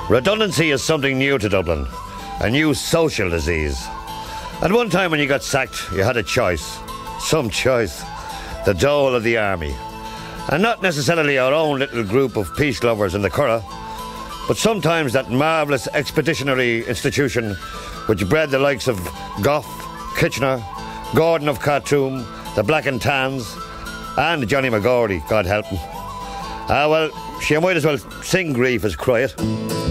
Redundancy is something new to Dublin, a new social disease. At one time when you got sacked, you had a choice. Some choice. The dole of the army. And not necessarily our own little group of peace lovers in the Curragh, but sometimes that marvellous expeditionary institution which bred the likes of Gough, Kitchener, Gordon of Khartoum, the Black and Tans, and Johnny McGordy, God help him. Well, she might as well sing grief as cry it.